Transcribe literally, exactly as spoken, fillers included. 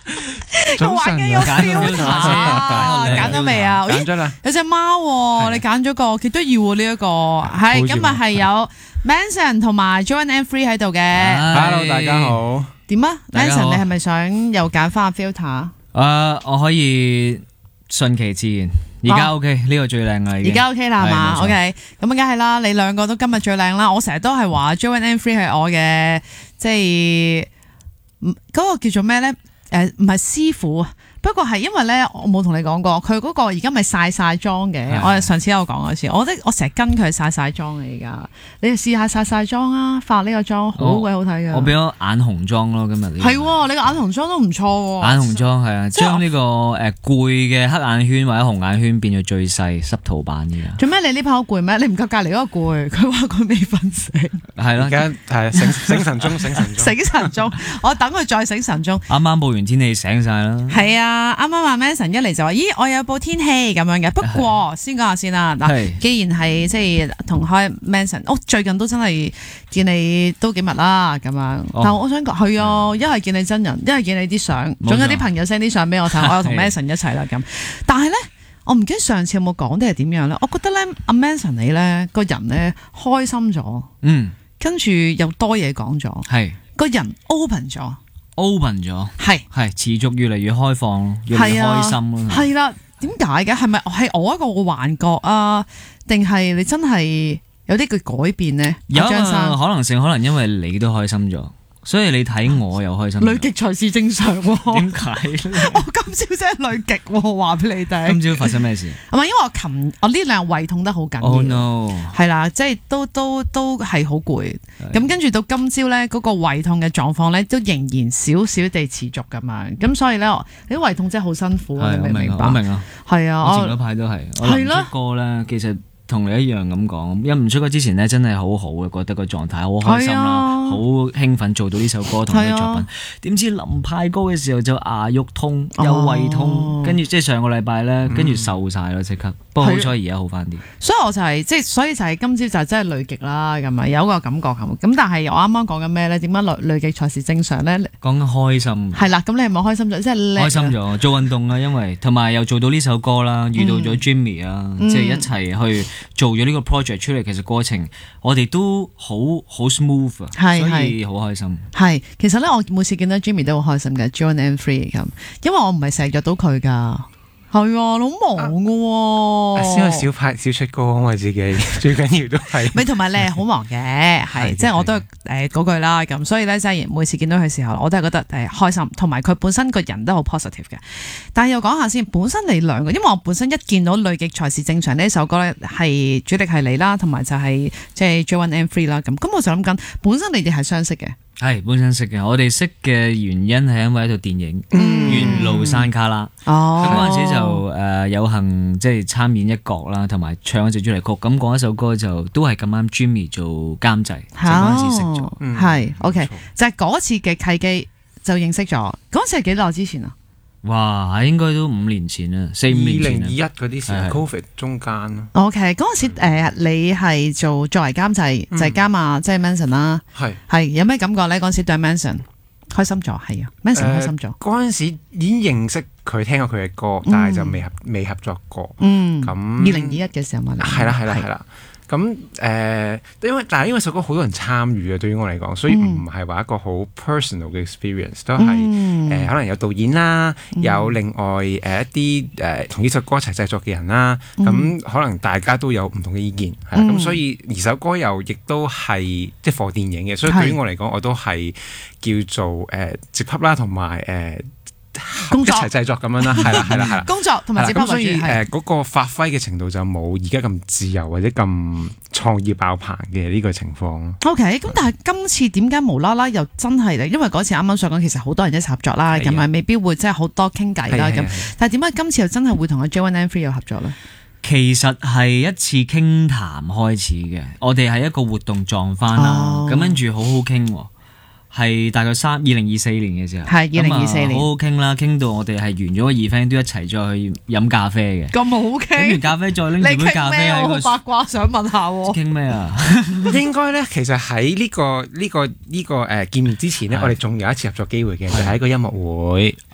早晨啊， 揀咗 filter 先， 揀揀咗未啊？ 揀咗啦， 有隻貓喎，你揀咗個幾得意喎呢一個，係今日係有 Manson 同埋 Joanne and Free 喺度嘅。 Hello， 大家好。 點啊 ？Manson，你係咪想又揀翻 filter？ 誒，我可以順其自然。而家 OK，呢個最靚啦， 而家 OK 啦係嘛 ？OK，咁啊梗係啦，你兩個都今日最靚啦。我成日都係話 Joanne and Free 係我嘅，即係嗰個叫做咩咧？誒唔係師傅啊，不過係因為咧，我冇同你講過，佢嗰個而家咪曬曬妝嘅。我哋上次有講過一次，我覺得我成日跟佢曬曬妝嘅而家。你哋試下曬曬妝啊，化呢個妝好鬼好睇㗎。 我俾咗眼紅妝咯，今日呢個係喎，你個眼紅妝都唔錯喎。 眼紅妝係啊，將呢個誒攰嘅黑眼圈或者紅眼圈變咗最細濕塗版嘅。 做咩？你呢排好攰咩？你唔夠隔離嗰個攰，佢話佢未瞓醒。 係咯， 而家係醒醒神鐘，醒神鐘， 醒神鐘。我等佢再醒神鐘。 啱啱報完天氣醒晒啦。 係啊，啱啱話 Manson 一嚟就話，咦，我有報天氣咁樣嘅。不過先講下先啦。嗱，既然係即係同開 Manson，我最近都真係見你都幾密啦咁樣。但係我想講係啊，一係見你真人，一係見你啲相，總有啲朋友 send 啲相俾我睇，我有同 Manson 一齊啦咁。但係咧，我唔記得上次有冇講定係點樣咧？我覺得咧，阿 Manson 你咧個人咧開心咗，嗯，跟住又多嘢講咗，係個人 open 咗。 open 咗， 係係持續越嚟越開放，越嚟越開心咯。 係啦，點解嘅？係咪係我一個幻覺啊？定係你真係有啲嘅改變呢？ 有一個可能性，可能因為你都開心咗。所以你睇我又開心， 累極才是正常喎。 點解？ 我今朝真係累極喎，話俾你聽。 今朝發生咩事？ 係咪因為我琴我呢兩日胃痛得好緊要？ Oh no！ 係啦，即係都都都係好攰。咁跟住到今朝咧，嗰個胃痛嘅狀況咧，都仍然少少地持續咁樣。咁所以咧，你胃痛真係好辛苦啊！你明唔明白？ 我明啊。係啊， 我前嗰排都係。係啦。出歌咧，其實。同你一樣咁講，因為唔出歌之前咧，真係好好嘅，覺得個狀態好開心啦，好、啊、興奮做到呢首歌同呢個作品。點、啊、知臨派歌嘅時候就牙肉痛，又胃痛，跟住即係上個禮拜咧，跟住瘦晒咯，即刻。不過好彩而家好翻啲。所以我就係、是、即係，所以就係今朝就真係累極啦，咁啊有個感覺咁。咁但係我啱啱講緊咩咧？點解累累極才是正常咧？ 講緊開心。係啦，咁你係咪開心咗？即係開心咗，做運動啊，因為同埋又做到呢首歌啦，遇到咗 Jimmy 啊、嗯，即係一齊去。做咗呢個 project 出嚟，其實過程我哋都好好 smooth 啊，所以好開心。 係，其實咧，我每次見到 Jimmy 都好開心嘅 ，Joanne and Free 咁，因為我唔係成日約到佢噶。係啊，好忙噶喎。 先去少拍少出歌啊嘛，自己最緊要都係。 咪同埋你係好忙嘅，係即係我都誒嗰句啦。咁所以咧，即係每次見到佢嘅時候，我都係覺得誒開心，同埋佢本身個人都好 positive 嘅。但係又講下先，本身你兩個，因為我本身一見到累極才是正常呢首歌咧，係主力係你啦，同埋就係即係 Joanne and Free 啦。咁咁我就諗緊，本身你哋係相識嘅。 係本身識嘅，我哋識嘅原因係因為一套電影《緣、嗯、路山旮旯》。哦，咁嗰陣時就誒、呃、有幸即係參演一角啦，同埋唱一隻主題曲。咁嗰一首歌就都係咁啱 Jimmy 做監製，就嗰陣時識咗。 係、嗯、OK，就係嗰次嘅契機就認識咗。嗰次係幾耐之前啊？ 哇，應該都五年前啦，四五年前。二零二一嗰啲時候 ，Covid 中間咯。 OK，嗰陣時誒，你係做作為監製，就係監啊，即係 Manson 啦。係係有咩感覺咧？嗰陣時對 Manson 開心咗，係啊 ，Manson 開心咗。 嗰陣時已經認識佢，聽過佢嘅歌，但係就未合未合作過。嗯，咁二零二一嘅時候嘛。係啦，係啦，係啦。 咁誒、呃，因為但係因為首歌好多人參與啊，對於我嚟講，所以唔係話一個好 personal 嘅 experience，都係誒、嗯呃、可能有導演啦，嗯、有另外誒一啲誒同呢首歌一齊製作嘅人啦，咁、嗯、可能大家都有唔同嘅意見，係啦，咁、嗯、所以而首歌又亦都係即係 for 電影嘅，所以對於我嚟講，我都係叫做誒接洽啦，同埋誒。工作一齊製作咁樣啦，係啦係啦係啦， 工作同埋接拍， 所以誒嗰個發揮嘅程度就冇而家咁自由或者咁創意爆棚嘅呢個情況。 OK， 咁但係今次點解無啦啦又真係咧？因為嗰次啱啱所講，其實好多人一齊合作啦，咁啊未必會即係好多傾偈啦咁。但係點解今次又真係會同阿 Joanne and Free 有合作咧？ 其實係一次傾談開始嘅，我哋係一個活動撞翻啦，咁跟住好好傾。係大概三二零二四年嘅時候，係二零二四年，好好傾啦，傾到我哋係完咗個 event 都一齊再去飲咖啡嘅，咁好傾。飲完咖啡再拎住杯咖啡喺個， 我好八卦想問下喎。 傾咩啊？ 應該咧，其實喺呢、這個呢、這個呢、這個誒、呃、見面之前咧，我哋仲有一次合作機會嘅，就係、是、一個音樂會。